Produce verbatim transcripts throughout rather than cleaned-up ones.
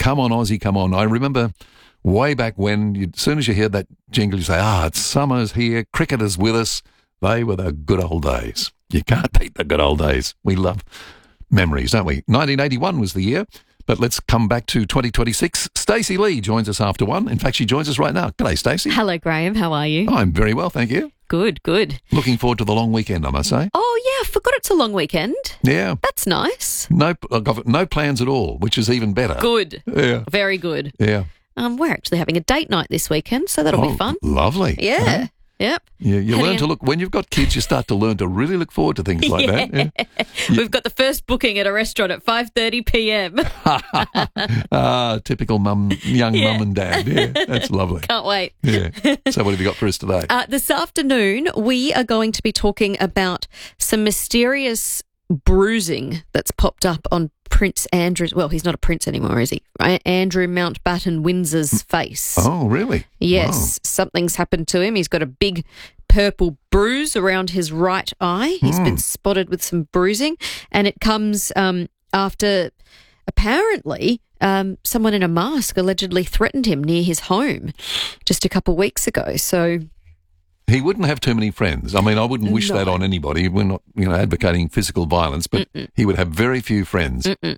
Come on, Aussie, come on. I remember way back when, you, as soon as you hear that jingle, you say, ah, it's summer's here, cricket is with us. They were the good old days. You can't beat the good old days. We love memories, don't we? nineteen eighty-one was the year, but let's come back to twenty twenty-six. Stacey Lee joins us after one. In fact, she joins us right now. G'day, Stacey. Hello, Graham. How are you? I'm very well, thank you. Good, good. Looking forward to the long weekend, I must say. Oh, yeah, I forgot it's a long weekend. Yeah. That's nice. No, I've got no plans at all, which is even better. Good. Yeah. Very good. Yeah. Um, we're actually having a date night this weekend, so that'll Oh, be fun. Lovely. Yeah. Huh? Yep. You, you Heading learn to out- look, when you've got kids, you start to learn to really look forward to things like that. Yeah. We've got the first booking at a restaurant at five thirty p.m. Ah, typical mum, young Yeah. mum and dad. Yeah, that's lovely. Can't wait. Yeah. So what have you got for us today? Uh, this afternoon, we are going to be talking about some mysterious bruising that's popped up on Prince Andrew's, well, he's not a prince anymore, is he? Right? Andrew Mountbatten Windsor's face. Oh, really? Yes, something's happened to him. He's got a big purple bruise around his right eye. He's Mm. been spotted with some bruising, and it comes um, after apparently um, someone in a mask allegedly threatened him near his home just a couple of weeks ago. So He wouldn't have too many friends. I mean, I wouldn't wish No. that on anybody. We're not, you know, advocating physical violence, but Mm-mm. he would have very few friends. Mm-mm.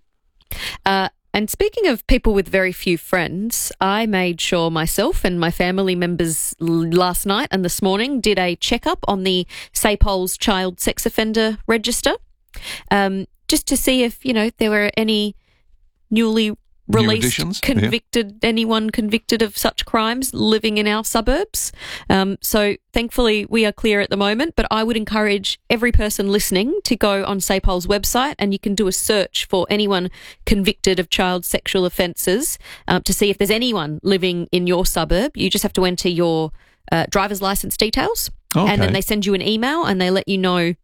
Uh, and speaking of people with very few friends, I made sure myself and my family members l- last night and this morning did a checkup on the SAPOL's child sex offender register, um, just to see if, you know, there were any newly New released, additions? Yeah. convicted, anyone convicted of such crimes living in our suburbs. Um, so thankfully we are clear at the moment, but I would encourage every person listening to go on SAPOL's website and you can do a search for anyone convicted of child sexual offences um, to see if there's anyone living in your suburb. You just have to enter your uh, driver's licence details Okay. and then they send you an email and they let you know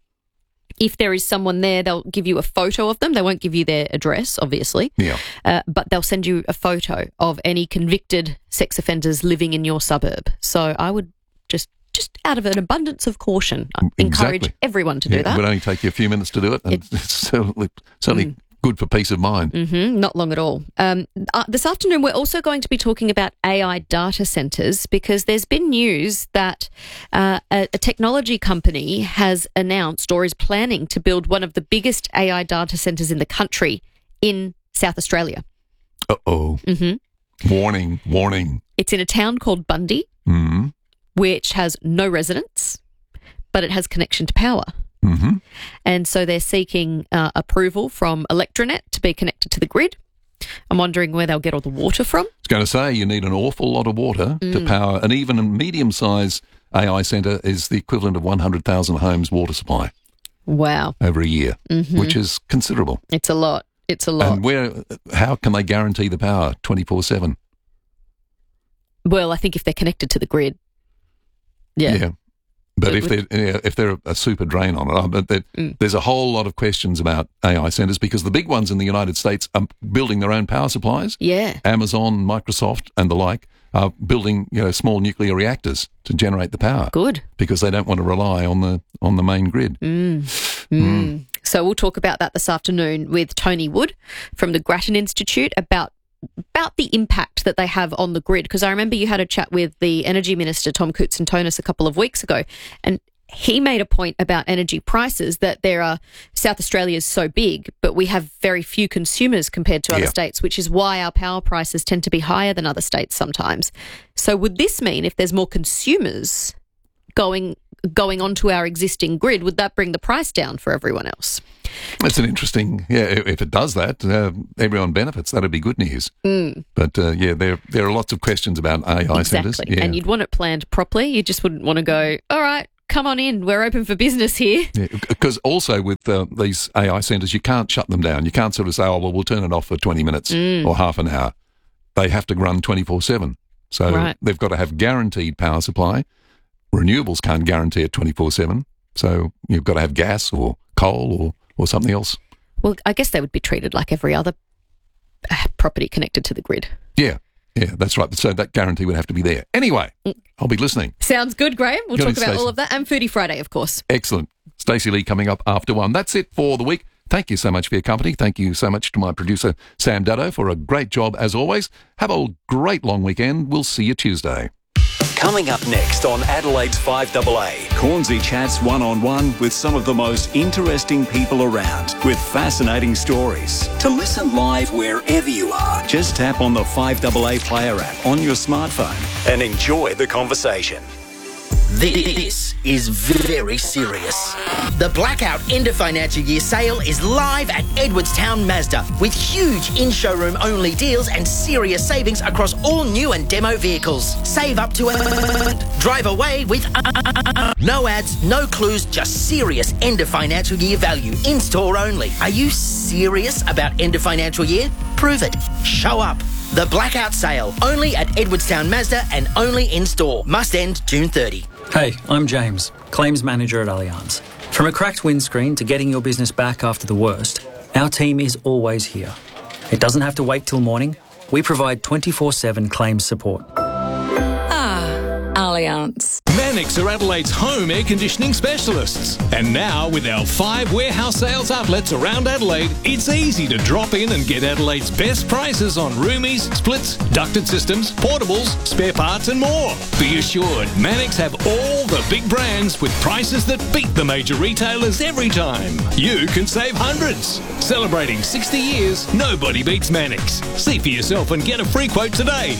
if there is someone there. They'll give you a photo of them. They won't give you their address, obviously. Yeah. Uh, but they'll send you a photo of any convicted sex offenders living in your suburb. So I would just, just out of an abundance of caution, I encourage Exactly. everyone to Yeah, do it would that. only take you a few minutes to do it, and It- it's certainly, certainly good for peace of mind. hmm not long at all. Um, uh, this afternoon, we're also going to be talking about A I data centres because there's been news that uh, a, a technology company has announced or is planning to build one of the biggest A I data centres in the country in South Australia. Uh-oh. hmm Warning, warning. It's in a town called Bundy, Mm-hmm. which has no residents, but it has connection to power. Mm-hmm. And so they're seeking uh, approval from Electranet to be connected to the grid. I'm wondering where they'll get all the water from. I was going to say you need an awful lot of water Mm. to power, and even a medium-sized A I centre is the equivalent of one hundred thousand homes' water supply Wow. over a year, Mhm. which is considerable. It's a lot. It's a lot. And where? How can they guarantee the power twenty-four seven? Well, I think if they're connected to the grid. Yeah. But It if they're yeah, if they're a super drain on it, I bet that Mm. there's a whole lot of questions about A I centres because the big ones in the United States are building their own power supplies. Yeah. Amazon, Microsoft, and the like are building, you know, small nuclear reactors to generate the power Good. because they don't want to rely on the on the main grid. Mm. Mm. So we'll talk about that this afternoon with Tony Wood from the Grattan Institute about about the impact that they have on the grid. Because I remember you had a chat with the Energy Minister, Tom Koutsantonis, a couple of weeks ago, and he made a point about energy prices that there are, South Australia is so big, but we have very few consumers compared to other Yeah. states, which is why our power prices tend to be higher than other states sometimes. So would this mean if there's more consumers going going onto our existing grid, would that bring the price down for everyone else? It's an interesting, yeah. If if it does that, uh, everyone benefits. That'd be good news. Mm. But uh, yeah, there there are lots of questions about A I centres. Exactly. Yeah. And you'd want it planned properly. You just wouldn't want to go, all right, come on in. We're open for business here. Because also with uh, these A I centres, you can't shut them down. You can't sort of say, oh, well, we'll turn it off for twenty minutes Mm. or half an hour. They have to run twenty-four seven. So Right. they've got to have guaranteed power supply. Renewables can't guarantee it twenty-four seven. So you've got to have gas or coal or, or something else. Well, I guess they would be treated like every other uh, property connected to the grid. Yeah, yeah, that's right. So that guarantee would have to be there. Anyway, I'll be listening. Sounds good, Graham. We'll Good talk on, about Stacey. all of that and Foodie Friday, of course. Excellent. Stacey Lee coming up after one. That's it for the week. Thank you so much for your company. Thank you so much to my producer, Sam Dado, for a great job as always. Have a great long weekend. We'll see you Tuesday. Coming up next on Adelaide's five A A, Cornsey chats one-on-one with some of the most interesting people around with fascinating stories. To listen live wherever you are, just tap on the five A A Player app on your smartphone and enjoy the conversation. This is very serious. The Blackout End of Financial Year sale is live at Edwardstown Mazda with huge in-showroom only deals and serious savings across all new and demo vehicles. Save up to a... Drive away with... No ads, no clues, just serious End of Financial Year value. In-store only. Are you serious about End of Financial Year? Prove it. Show up. The Blackout Sale, only at Edwardstown Mazda and only in-store. Must end June thirtieth. Hey, I'm James, Claims Manager at Allianz. From a cracked windscreen to getting your business back after the worst, our team is always here. It doesn't have to wait till morning. We provide twenty-four seven claims support. Ah, Allianz. Mannix are Adelaide's home air conditioning specialists. And now, with our five warehouse sales outlets around Adelaide, it's easy to drop in and get Adelaide's best prices on roomies, splits, ducted systems, portables, spare parts and more. Be assured, Mannix have all the big brands with prices that beat the major retailers every time. You can save hundreds. Celebrating sixty years, nobody beats Mannix. See for yourself and get a free quote today.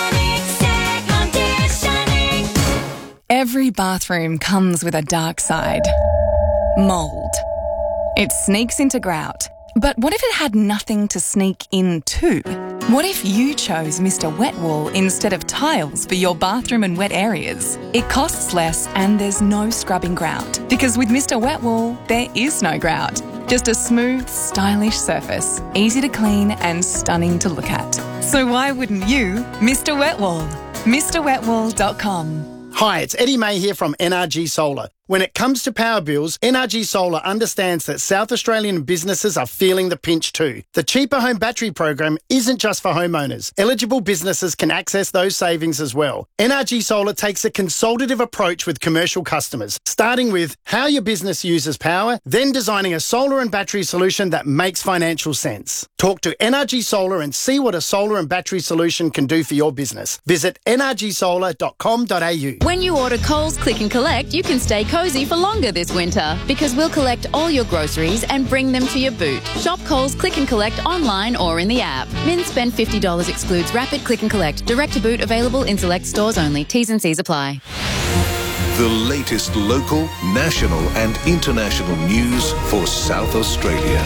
Every bathroom comes with a dark side. Mould. It sneaks into grout. But what if it had nothing to sneak into? What if you chose Mister Wet Wool instead of tiles for your bathroom and wet areas? It costs less and there's no scrubbing grout. Because with Mister Wet Wool, there is no grout. Just a smooth, stylish surface, easy to clean and stunning to look at. So why wouldn't you Mister Wet Wool? Mr wet wool dot com. Hi, it's Eddie May here from N R G Solar. When it comes to power bills, N R G Solar understands that South Australian businesses are feeling the pinch too. The Cheaper Home Battery program isn't just for homeowners. Eligible businesses can access those savings as well. N R G Solar takes a consultative approach with commercial customers, starting with how your business uses power, then designing a solar and battery solution that makes financial sense. Talk to N R G Solar and see what a solar and battery solution can do for your business. Visit n r g solar dot com dot a u. When you order Coles Click and Collect, you can stay cozy for longer this winter because we'll collect all your groceries and bring them to your boot. Shop Coles Click and Collect online or in the app. Min spend fifty dollars excludes Rapid Click and Collect. Direct to boot available in select stores only. T's and C's apply. The latest local, national and international news for South Australia.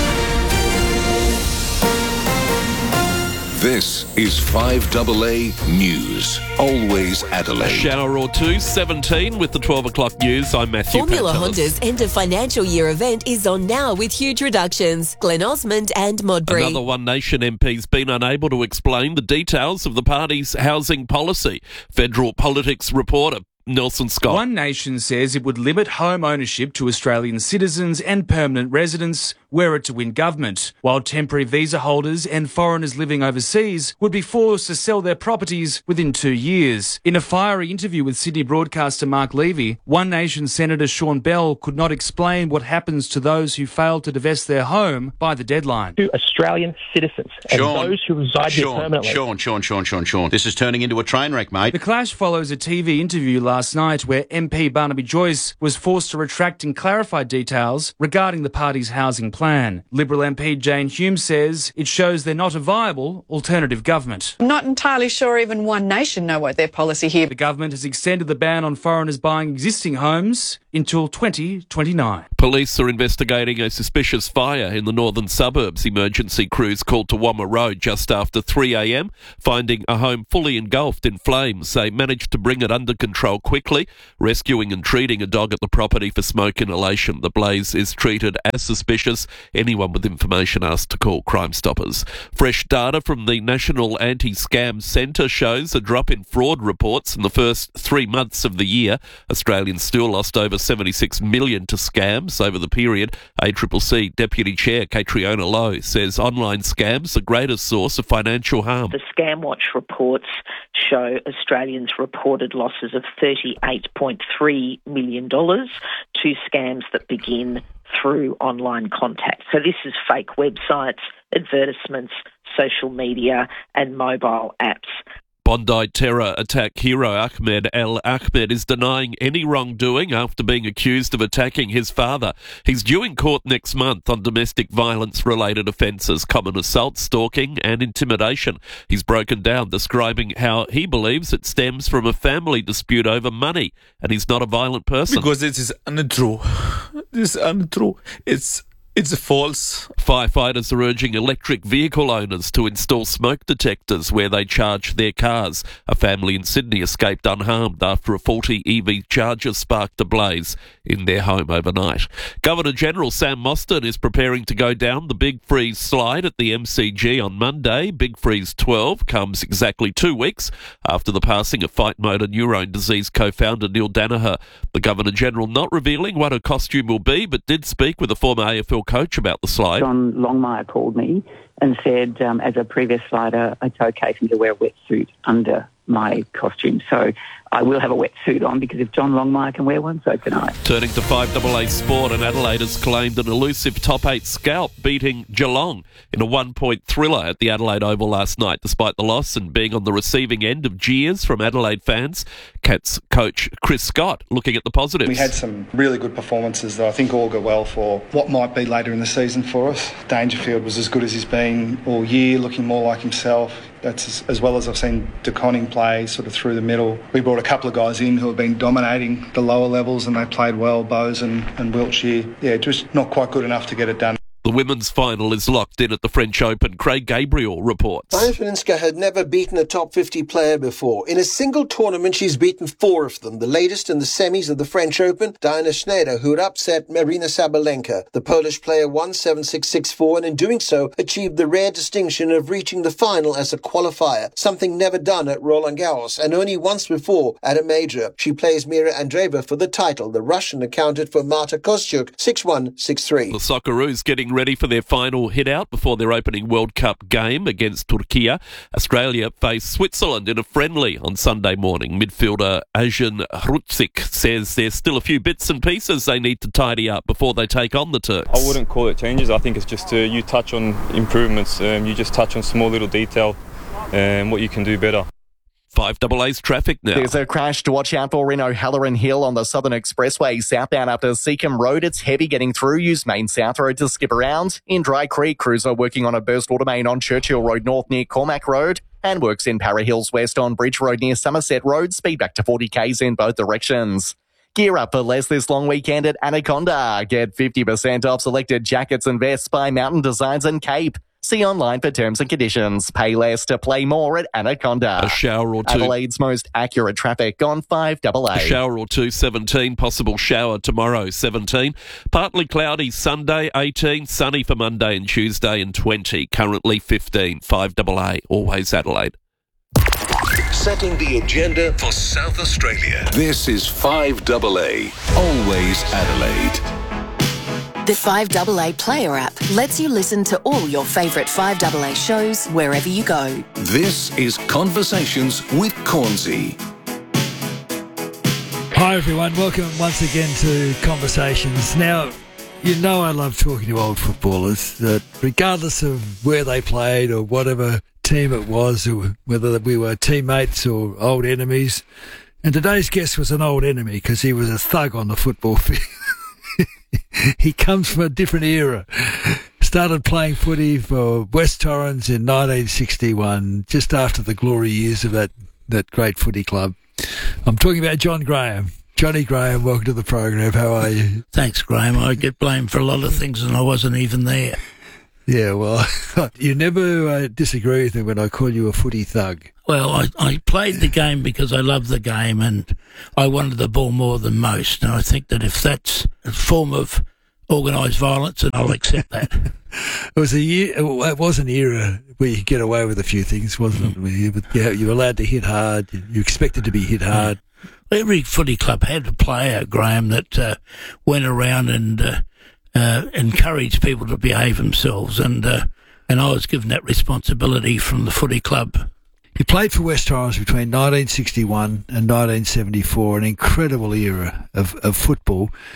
This is five A A News. Always Adelaide. A shower or two, seventeen with the twelve o'clock news. I'm Matthew Formula Pantelis. Honda's end of financial year event is on now with huge reductions. Glen Osmond and Modbury. Another One Nation M P's been unable to explain the details of the party's housing policy. Federal politics reporter Nelson Scott. One Nation says it would limit home ownership to Australian citizens and permanent residents were it to win government, while temporary visa holders and foreigners living overseas would be forced to sell their properties within two years. In a fiery interview with Sydney broadcaster Mark Levy, One Nation Senator Sean Bell could not explain what happens to those who fail to divest their home by the deadline. To Australian citizens and Sean, those who reside Sean, here permanently. Sean, Sean, Sean, Sean, Sean. This is turning into a train wreck, mate. The clash follows a T V interview last night where M P Barnaby Joyce was forced to retract and clarify details regarding the party's housing plan. Liberal M P Jane Hume says it shows they're not a viable alternative government. I'm not entirely sure even One Nation know what their policy here. The government has extended the ban on foreigners buying existing homes until twenty twenty-nine. Police are investigating a suspicious fire in the northern suburbs. Emergency crews called to Wamma Road just after three a m, finding a home fully engulfed in flames. They managed to bring it under control quickly, rescuing and treating a dog at the property for smoke inhalation. The blaze is treated as suspicious. Anyone with information asked to call Crime Stoppers. Fresh data from the National Anti-Scam Centre shows a drop in fraud reports in the first three months of the year. Australians still lost over seventy-six million dollars to scams over the period. A C C C Deputy Chair Catriona Lowe says online scams are the greatest source of financial harm. The ScamWatch reports show Australians reported losses of thirty-eight point three million dollars to scams that begin through online contact. So this is fake websites, advertisements, social media and mobile apps. Bondi terror attack hero Ahmed El Ahmed is denying any wrongdoing after being accused of attacking his father. He's due in court next month on domestic violence-related offences, common assault, stalking and intimidation. He's broken down, describing how he believes it stems from a family dispute over money, and he's not a violent person. Because it is untrue. This is untrue. It's It's false. Firefighters are urging electric vehicle owners to install smoke detectors where they charge their cars. A family in Sydney escaped unharmed after a faulty E V charger sparked a blaze in their home overnight. Governor-General Sam Mostyn is preparing to go down the Big Freeze slide at the M C G on Monday. Big Freeze twelve comes exactly two weeks after the passing of Fight Motor Neurone Disease co-founder Neil Danaher. The Governor-General not revealing what her costume will be, but did speak with a former A F L coach about the slide. John Longmire called me and said, um, as a previous slider, it's okay for me to wear a wetsuit under my costume. So I will have a wetsuit on, because if John Longmire can wear one, so can I. Turning to five A A sport, and Adelaide has claimed an elusive top eight scalp, beating Geelong in a one-point thriller at the Adelaide Oval last night. Despite the loss and being on the receiving end of jeers from Adelaide fans, Cats coach Chris Scott looking at the positives. We had some really good performances that I think augur well for what might be later in the season for us. Dangerfield was as good as he's been all year, looking more like himself. That's as, as well as I've seen De Koning play sort of through the middle. We brought a couple of guys in who have been dominating the lower levels, and they played well, Bowes and, and Wiltshire. Yeah, just not quite good enough to get it done. The women's final is locked in at the French Open. Craig Gabriel reports. Diana Faninska had never beaten a top fifty player before. In a single tournament, she's beaten four of them. The latest in the semis of the French Open, Diana Schneider, who had upset Marina Sabalenka. The Polish player won seven six, six four, and in doing so, achieved the rare distinction of reaching the final as a qualifier, something never done at Roland Garros, and only once before at a major. She plays Mira Andreeva for the title. The Russian accounted for Marta Kostyuk, six one, six three. The Socceroos getting ready for their final hit-out before their opening World Cup game against Turkey. Australia face Switzerland in a friendly on Sunday morning. Midfielder Ajan Hrutzik says there's still a few bits and pieces they need to tidy up before they take on the Turks. I wouldn't call it changes. I think it's just uh, you touch on improvements. Um, you just touch on small little detail and what you can do better. five A A's traffic now. There's a crash to watch out for in O'Halloran Hill on the Southern Expressway southbound up to Seacombe Road. It's heavy getting through. Use Main South Road to skip around. In Dry Creek, crews are working on a burst water main on Churchill Road North near Cormac Road, and works in Para Hills West on Bridge Road near Somerset Road. Speed back to forty k's in both directions. Gear up for less this long weekend at Anaconda. Get fifty percent off selected jackets and vests by Mountain Designs and Cape. See online for terms and conditions. Pay less to play more at Anaconda. A shower or two. Adelaide's most accurate traffic on five A A. A shower or two, seventeen. Possible shower tomorrow, seventeen. Partly cloudy Sunday, eighteen. Sunny for Monday and Tuesday, and twenty. Currently fifteen. five A A. Always Adelaide. Setting the agenda for South Australia. This is five A A. Always Adelaide. The five A A Player app lets you listen to all your favourite five A A shows wherever you go. This is Conversations with Cornsey. Hi everyone, welcome once again to Conversations. Now, you know I love talking to old footballers, that regardless of where they played or whatever team it was, or whether we were teammates or old enemies. And today's guest was an old enemy because he was a thug on the football field. He comes from a different era. Started playing footy for West Torrens in nineteen sixty-one, just after the glory years of that, that great footy club. I'm talking about John Graham. Johnny Graham, welcome to the program. How are you? Thanks, Graham. I get blamed for a lot of things and I wasn't even there. Yeah, well, you never uh, disagree with me when I call you a footy thug. Well, I, I played the game because I loved the game and I wanted the ball more than most. And I think that if that's a form of organised violence, then I'll accept that. It was a year. It was an era where you could get away with a few things, wasn't mm. it? You, you were allowed to hit hard. You expected to be hit hard. Every footy club had a player, Graham, that uh, went around and uh, uh, encouraged people to behave themselves. And uh, and I was given that responsibility from the footy club. He played for West Torrens between nineteen sixty-one and nineteen seventy-four, an incredible era of, of football.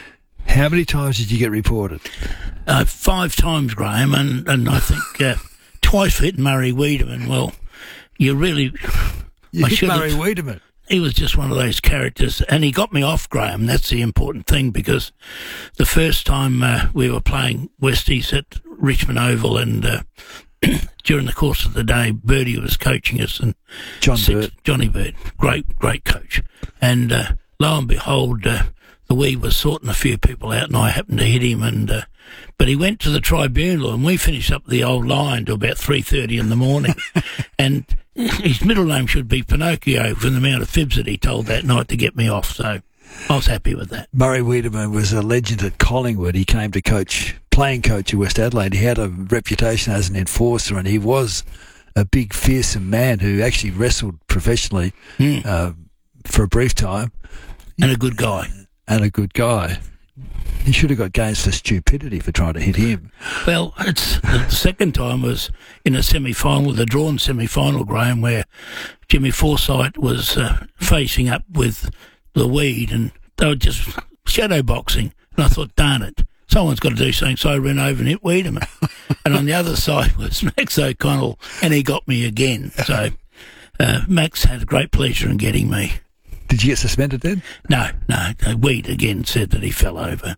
How many times did you get reported? Uh, five times, Graham, and, and I think uh, twice for hitting Murray Wiedemann. Well, you really... You I hit Murray Wiedemann? He was just one of those characters, and he got me off, Graham. That's the important thing, because the first time uh, we were playing Westies at Richmond Oval, and uh, during the course of the day, Birdie was coaching us, and John six, Bird. Johnny Bird, great, great coach. And uh, lo and behold, uh, the wee was sorting a few people out, and I happened to hit him, and uh, but he went to the tribunal, and we finished up the old line till about three thirty in the morning, and his middle name should be Pinocchio from the amount of fibs that he told that night to get me off, so I was happy with that. Murray Wiedemann was a legend at Collingwood. He came to coach, playing coach at West Adelaide. He had a reputation as an enforcer, and he was a big, fearsome man who actually wrestled professionally mm. uh, for a brief time. And a good guy. And a good guy. He should have got games for stupidity for trying to hit him. Well, it's the second time was in a semi-final, the drawn semi-final, Graham, where Jimmy Forsyth was uh, facing up with the Weed, and they were just shadow boxing. And I thought, darn it, someone's got to do something. So I ran over and hit Wiedemann. And on the other side was Max O'Connell, and he got me again. So uh, Max had a great pleasure in getting me. Did you get suspended then? No, no. no. Weed again said that he fell over.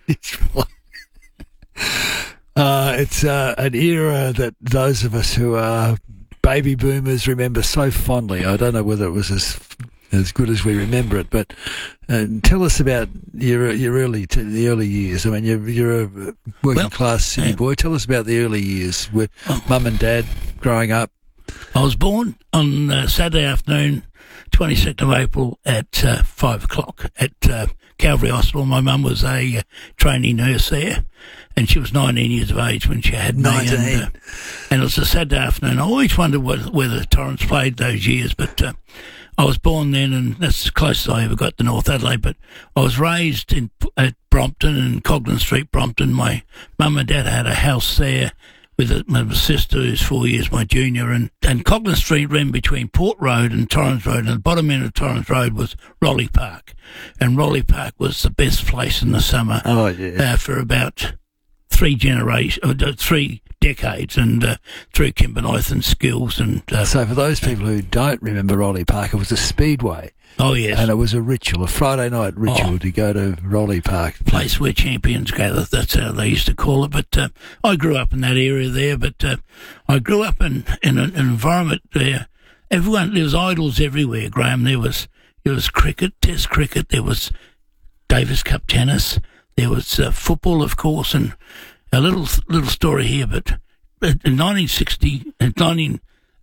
uh, it's uh, an era that those of us who are baby boomers remember so fondly. I don't know whether it was as as good as we remember it, but uh, tell us about your your early t- the early years. I mean, you're you're a working well, class city yeah. boy. Tell us about the early years with oh. mum and dad growing up. I was born on uh, Saturday afternoon, twenty-second of April at uh, five o'clock at uh, Calvary Hospital. My mum was a uh, trainee nurse there, and she was nineteen years of age when she had me. nineteen. And, uh, and it was a Saturday afternoon. I always wondered what, whether Torrens played those years, but uh, I was born then, and that's as close as I ever got to North Adelaide. But I was raised in at Brompton, in Coglan Street, Brompton. My mum and dad had a house there with a, my sister, who's four years my junior, and, and Coglan Street ran between Port Road and Torrens Road, and the bottom end of Torrens Road was Rolly Park, and Rolly Park was the best place in the summer oh, yeah. uh, for about three generations, uh, three decades, and uh, through Kimberlite and Skills. And uh, so for those people who don't remember Rolly Park, it was a speedway. Oh, yes. And it was a ritual, a Friday night ritual oh, to go to Rolly Park. Place where champions gather, that's how they used to call it. But uh, I grew up in that area there, but uh, I grew up in, in an environment where everyone, there was idols everywhere, Graham. There was, there was cricket, test cricket, there was Davis Cup tennis, there was uh, football, of course, and a little little story here, but in nineteen sixty, in nineteen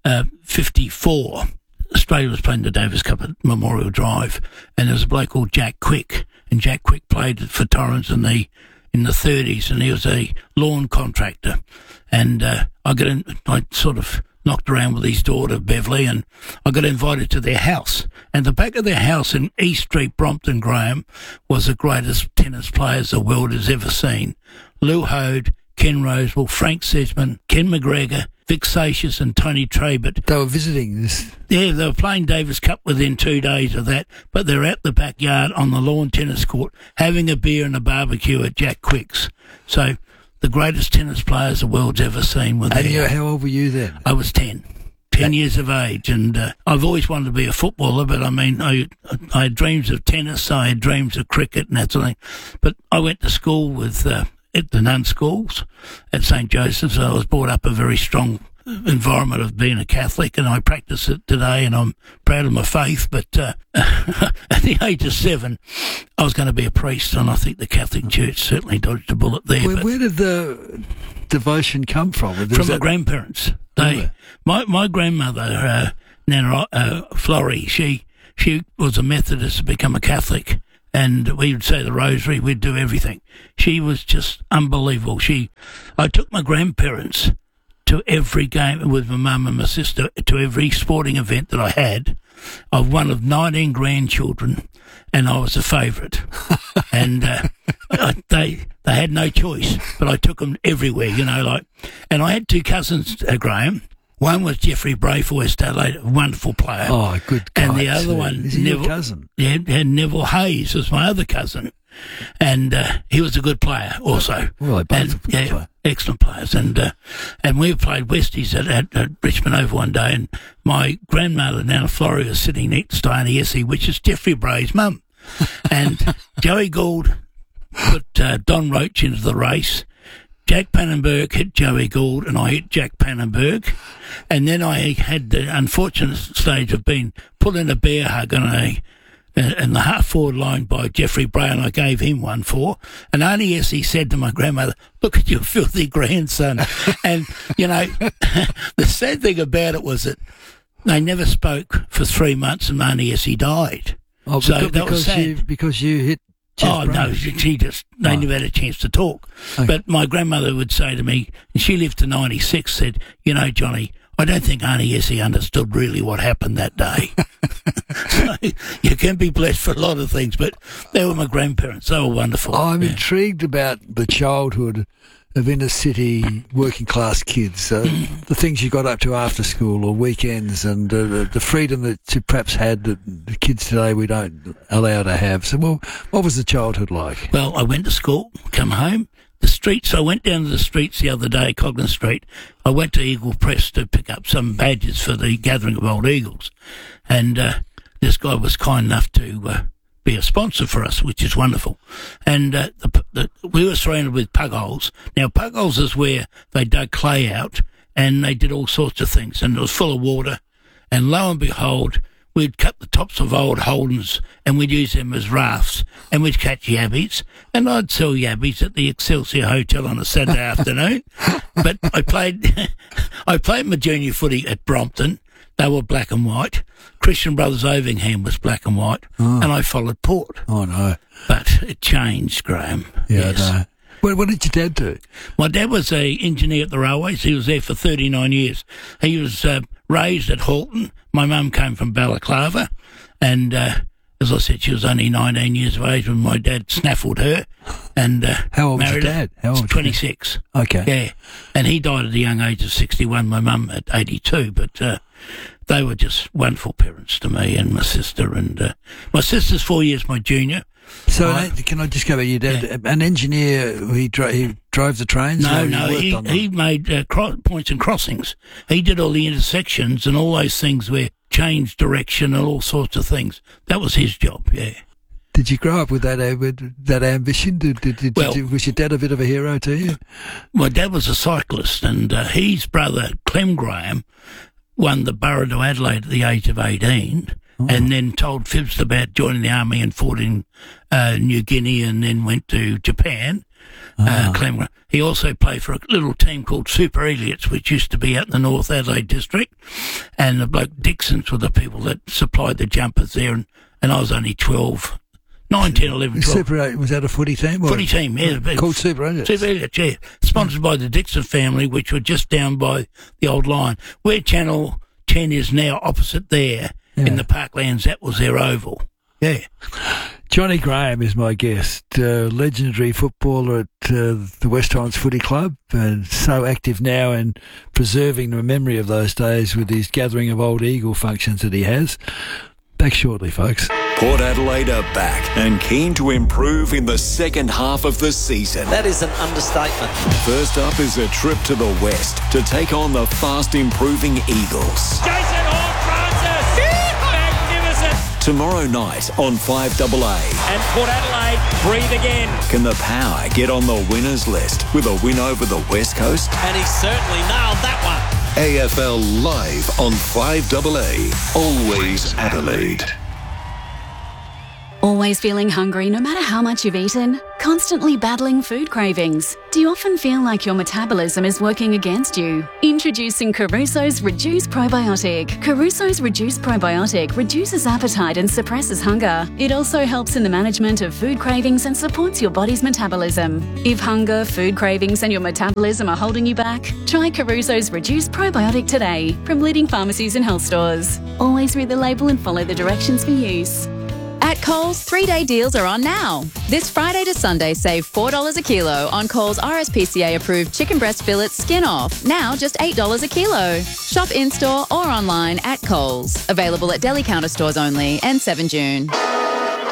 fifty-four, Australia was playing the Davis Cup at Memorial Drive, and there was a bloke called Jack Quick, and Jack Quick played for Torrens in the in the thirties, and he was a lawn contractor, and uh, I got in, I sort of knocked around with his daughter Beverly, and I got invited to their house, and the back of their house in East Street, Brompton, Graham, was the greatest tennis players the world has ever seen. Lou Hode, Ken Rosewell, Frank Sedgman, Ken McGregor, Vic Satius and Tony Trabert. They were visiting this. Yeah, they were playing Davis Cup within two days of that, but they're at the backyard on the lawn tennis court having a beer and a barbecue at Jack Quick's. So the greatest tennis players the world's ever seen were there. And you, how old were you then? I was ten. Ten years of age, and uh, I've always wanted to be a footballer, but I mean, I, I had dreams of tennis, I had dreams of cricket and that sort of thing. But I went to school with... Uh, at the nun schools at Saint Joseph's. I was brought up a very strong environment of being a Catholic, and I practice it today, and I'm proud of my faith. But uh, at the age of seven, I was going to be a priest, and I think the Catholic Church certainly dodged a bullet there. Where, where did the devotion come from? From my that... grandparents. They, my my grandmother, uh, Nana uh, Florrie, she she was a Methodist to become a Catholic. And we would say the rosary, we'd do everything. She was just unbelievable. She, I took my grandparents to every game with my mum and my sister, to every sporting event that I had. I've one of nineteen grandchildren, and I was a favourite. and uh, I, they they had no choice, but I took them everywhere, you know, like. And I had two cousins, uh, Graham. One was Jeffrey Bray for West Adelaide, a wonderful player. Oh, good guy. And the other one, is he Neville, your cousin? Yeah, and Neville Hayes was my other cousin. and uh, he was a good player also. Well, both and, were good yeah, players. excellent players. And uh, and we played Westies at, at, at Richmond Oval one day, and my grandmother down in Florida was sitting next to Arnie Essie, which is Jeffrey Bray's mum. And Joey Gould put uh, Don Roach into the race. Jack Pannenberg hit Joey Gould, and I hit Jack Pannenberg. And then I had the unfortunate stage of being put in a bear hug on a in the half forward line by Jeffrey Bray, and I gave him one for. And Arnie Essie said to my grandmother, "Look at your filthy grandson." And, you know, the sad thing about it was that they never spoke for three months, and Arnie Essie died. Oh, so because, that was because sad. you because you hit. Jeff oh, Bray. no, she, she just, they Oh. never had a chance to talk. Okay. But my grandmother would say to me, and she lived to ninety-six, said, "You know, Johnny, I don't think Arnie Essie understood really what happened that day." So you can be blessed for a lot of things, but they were my grandparents. They were wonderful. I'm Yeah. intrigued about the childhood of inner city working class kids, uh, the things you got up to after school or weekends, and uh, the, the freedom that you perhaps had that the kids today we don't allow to have. So, well, what was the childhood like? Well, I went to school, come home. The streets, I went down to the streets the other day, Coglan Street. I went to Eagle Press to pick up some badges for the Gathering of Old Eagles. And uh, this guy was kind enough to uh, be a sponsor for us, which is wonderful. And uh, the, the, we were surrounded with pug holes. Now, pug holes is where they dug clay out and they did all sorts of things, and it was full of water. And lo and behold, we'd cut the tops of old Holdens and we'd use them as rafts, and we'd catch yabbies, and I'd sell yabbies at the Excelsior Hotel on a Saturday afternoon. But I played, I played my junior footy at Brompton. They were black and white. Christian Brothers Ovingham was black and white, Oh. and I followed Port. Oh, no. But it changed, Graham. Yeah, yes. I know. What, what did your dad do? My dad was a engineer at the railways. He was there for thirty-nine years. He was uh, raised at Halton. My mum came from Balaclava, and uh, as I said, she was only nineteen years of age when my dad snaffled her. And uh, How old was your married her. dad? How old was your dad? twenty-six. Okay. Yeah, and he died at the young age of sixty-one. My mum at eighty-two, but uh, they were just wonderful parents to me and my sister. And uh, my sister's four years my junior. So, I- an- can I just go back? Your dad, an engineer, he, dro- he drove the trains? No, or no, worked he, on them? he made uh, cro- points and crossings. He did all the intersections and all those things where change direction and all sorts of things. That was his job, yeah. Did you grow up with that uh, with that ambition? Did, did, did, Well- did, was your dad a bit of a hero to you? My dad was a cyclist, and uh, his brother, Clem Graham, won the Borough to Adelaide at the age of eighteen, and then told fibs about joining the army and fought in uh, New Guinea, and then went to Japan. Uh, Clem Graham. He also played for a little team called Super Eliots, which used to be out in the North Adelaide district, and the bloke Dixons were the people that supplied the jumpers there, and, and I was only twelve. nine, ten, eleven, twelve. Super eight, was that a footy team? or- Footy team, yeah. Called Super Eliots? Super Elliott, yeah. Sponsored by the Dixon family, which were just down by the old line. Where Channel ten is now, opposite there, in the Parklands, that was their oval. Yeah. Johnny Graham is my guest, uh, legendary footballer at uh, the West Torrens Footy Club, and so active now in preserving the memory of those days with his gathering of old Eagle functions that he has. Back shortly, folks. Port Adelaide are back and keen to improve in the second half of the season. That is an understatement. First up is a trip to the west to take on the fast improving Eagles. Jason Horne-Francis! Magnificent! Tomorrow night on five A A. And Port Adelaide breathe again. Can the Power get on the winners list with a win over the West Coast? And he certainly nailed that one. A F L live on five A A. Always Adelaide. Always feeling hungry no matter how much you've eaten? Constantly battling food cravings? Do you often feel like your metabolism is working against you? Introducing Caruso's Reduce Probiotic. Caruso's Reduce Probiotic reduces appetite and suppresses hunger. It also helps in the management of food cravings and supports your body's metabolism. If hunger, food cravings and your metabolism are holding you back, try Caruso's Reduce Probiotic today from leading pharmacies and health stores. Always read the label and follow the directions for use. At Coles, three-day deals are on now. This Friday to Sunday, save four dollars a kilo on Coles R S P C A-approved chicken breast fillets skin off. Now just eight dollars a kilo. Shop in-store or online at Coles. Available at deli counter stores only and seven June.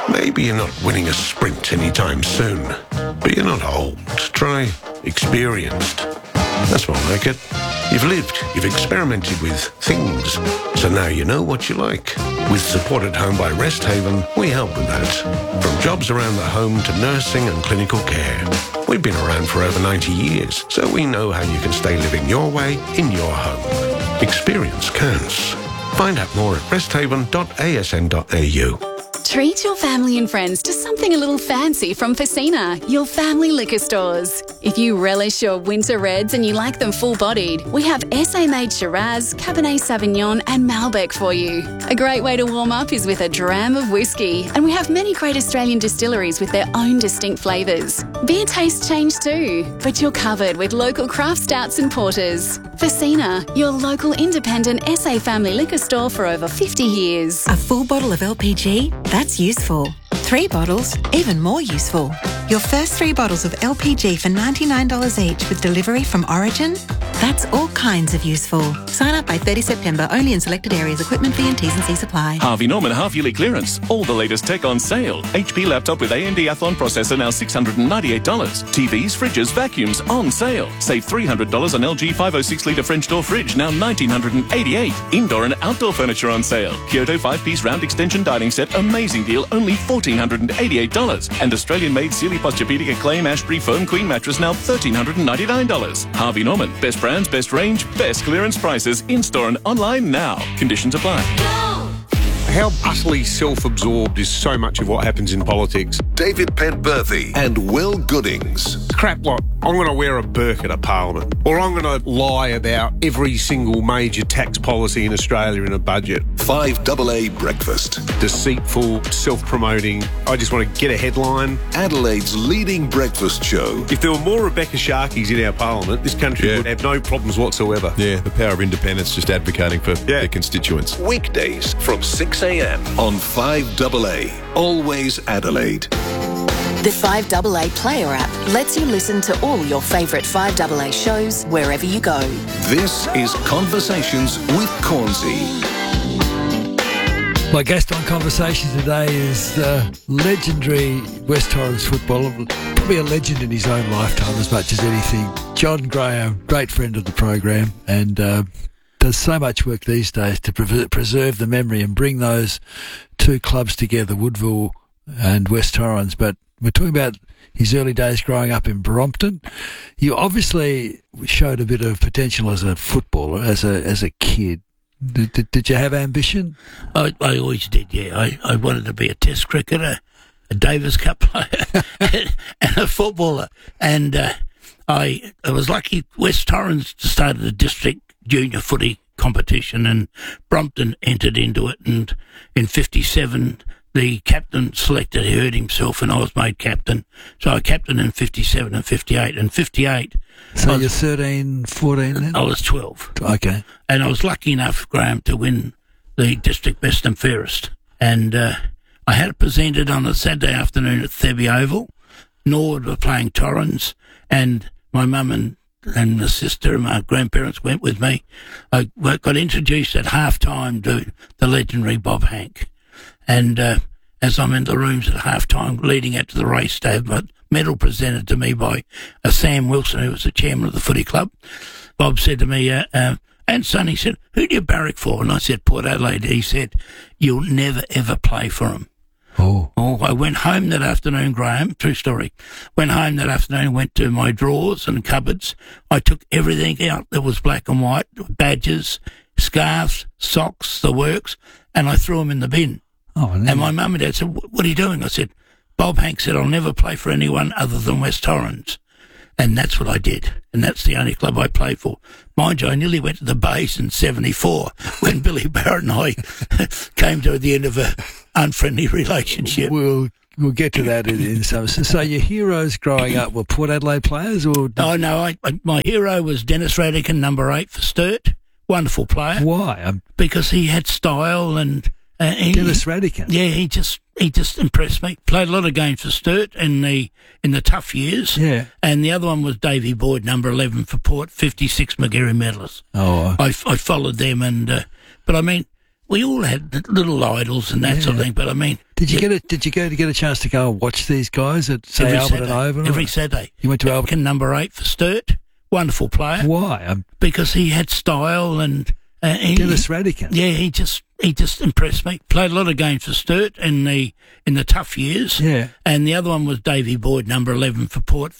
Maybe you're not winning a sprint anytime soon, but you're not old. Try experienced. That's more like it. You've lived, you've experimented with things, so now you know what you like. With Support at Home by Resthaven, we help with that. From jobs around the home to nursing and clinical care. We've been around for over ninety years, so we know how you can stay living your way in your home. Experience counts. Find out more at resthaven dot a s n dot a u. Treat your family and friends to something a little fancy from Facina, your family liquor stores. If you relish your winter reds and you like them full-bodied, we have S A-made Shiraz, Cabernet Sauvignon and Malbec for you. A great way to warm up is with a dram of whiskey, and we have many great Australian distilleries with their own distinct flavours. Beer tastes change too, but you're covered with local craft stouts and porters. Facina, your local independent S A family liquor store for over fifty years. A full bottle of L P G? That's useful. Three bottles, even more useful. Your first three bottles of L P G for ninety-nine dollars each with delivery from Origin? That's all kinds of useful. Sign up by thirtieth September, only in selected areas. Equipment fee and T's and C's apply. Harvey Norman half-yearly clearance. All the latest tech on sale. H P laptop with A M D Athlon processor now six hundred ninety-eight dollars. T Vs, fridges, vacuums on sale. Save three hundred dollars on L G five oh six litre French door fridge, now one thousand nine hundred eighty-eight dollars. Indoor and outdoor furniture on sale. Kyoto five-piece round extension dining set, amazing deal, only one thousand four hundred eighty-eight dollars. And Australian-made Sealy Posturepedic Acclaim Ashbury Foam Queen mattress, now one thousand three hundred ninety-nine dollars. Harvey Norman, best brands, best range, best clearance prices, in-store and online now. Conditions apply. How utterly self-absorbed is so much of what happens in politics? David Pentberthy and Will Goodings. Crap like, I'm going to wear a burqa at Parliament, or I'm going to lie about every single major tax policy in Australia in a budget. five double A Breakfast. Deceitful, self-promoting, I just want to get a headline. Adelaide's leading breakfast show. If there were more Rebecca Sharkies in our Parliament, this country Yeah. would have no problems whatsoever. Yeah, the power of independence, just advocating for Yeah. their constituents. Weekdays from six a m on five double A. Always Adelaide. The five double A Player app lets you listen to all your favourite five double A shows wherever you go. This is Conversations with Cornsey. My guest on Conversation today is uh, legendary West Torrens footballer, probably a legend in his own lifetime as much as anything. John Graham, great friend of the program, and uh, does so much work these days to pre- preserve the memory and bring those two clubs together, Woodville and West Torrens. But we're talking about his early days growing up in Brompton. You obviously showed a bit of potential as a footballer, as a as a kid. Did, did, did you have ambition? I, I always did, yeah. I, I wanted to be a test cricketer, a Davis Cup player, and a footballer. And uh, I, I was lucky West Torrens started a district junior footy competition, and Brompton entered into it. And in fifty-seven, the captain selected, he hurt himself, and I was made captain. So I captained in fifty-seven and fifty-eight. And fifty-eight... So was, you're thirteen, fourteen then? I was twelve. Okay. And I was lucky enough, Graham, to win the district best and fairest. And uh, I had it presented on a Saturday afternoon at Thebby Oval. Norwood were playing Torrens, and my mum and and my sister and my grandparents went with me. I got introduced at half-time to the legendary Bob Hank. And uh, as I'm in the rooms at half-time leading out to the race day, a medal presented to me by uh, Sam Wilson, who was the chairman of the footy club. Bob said to me, uh, uh, and son, he said, who do you barrack for? And I said, Port Adelaide. He said, you'll never, ever play for them. Oh. Oh, I went home that afternoon, Graham, true story. Went home that afternoon, went to my drawers and cupboards. I took everything out that was black and white, badges, scarves, socks, the works, and I threw them in the bin. Oh, no. And my mum and dad said, what are you doing? I said, Bob Hank said, I'll never play for anyone other than West Torrens. And that's what I did. And that's the only club I played for. Mind you, I nearly went to the Bays in seventy-four when Billy Barrett and I came to the end of a unfriendly relationship. We'll we'll get to that in, in some. So your heroes growing up were Port Adelaide players, or? Oh no, I, I, my hero was Dennis Radican, number eight for Sturt. Wonderful player. Why? Um, because he had style and uh, he, Dennis Radican. Yeah, he just he just impressed me. Played a lot of games for Sturt in the in the tough years. Yeah. And the other one was Davey Boyd, number eleven for Port, fifty-six Magarey medalist. Oh. I, I followed them, and uh, but I mean, we all had little idols and that Yeah. sort of thing. But I mean, Did you get a Did you go to get a chance to go and watch these guys at say every Albert Saturday, and Oval? every Saturday. You went to Albert. Can number eight for Sturt, wonderful player. Why? Um, Because he had style and uh, he, Dennis Radican. Yeah, he just he just impressed me. Played a lot of games for Sturt in the in the tough years. Yeah. And the other one was Davey Boyd, number eleven for Port